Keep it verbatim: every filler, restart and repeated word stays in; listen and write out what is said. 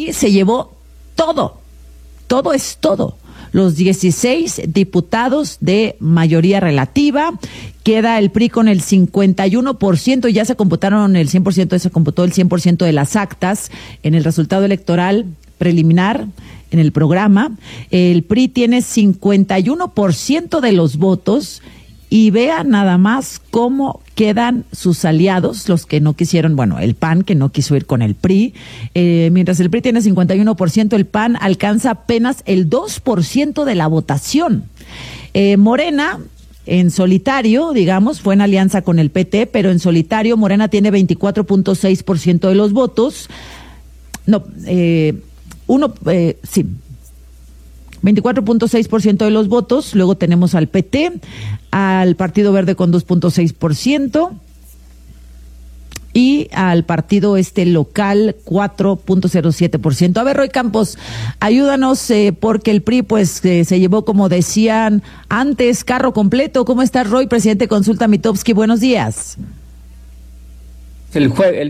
PRI se llevó todo, todo es todo. Los dieciséis diputados de mayoría relativa, queda el P R I con el cincuenta y uno por ciento, ya se computaron el cien por ciento, se computó el cien por ciento de las actas en el resultado electoral preliminar, en el programa. El P R I tiene cincuenta y uno por ciento de los votos y vea nada más cómo quedan sus aliados, los que no quisieron, bueno, el P A N que no quiso ir con el P R I, eh, mientras el P R I tiene cincuenta y uno por ciento, el P A N alcanza apenas el dos por ciento de la votación. Eh, Morena, en solitario, digamos, fue en alianza con el P T, pero en solitario Morena tiene veinticuatro punto seis por ciento de los votos. No, eh, uno, eh, sí, veinticuatro punto seis por ciento de los votos. Luego tenemos al P T, al Partido Verde con dos punto seis por ciento y al partido este local cuatro punto cero siete por ciento. A ver, Roy Campos, ayúdanos eh, porque el P R I pues eh, se llevó, como decían antes, carro completo. ¿Cómo estás, Roy? Presidente Consulta Mitofsky, buenos días. El jueves, el